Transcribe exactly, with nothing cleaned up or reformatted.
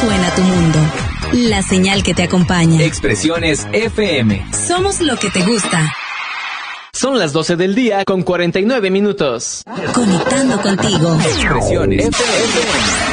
suena tu mundo. La señal que te acompaña. Expresiones F M. Somos lo que te gusta. Son las doce del día con cuarenta y nueve minutos. Conectando contigo. Expresiones F M.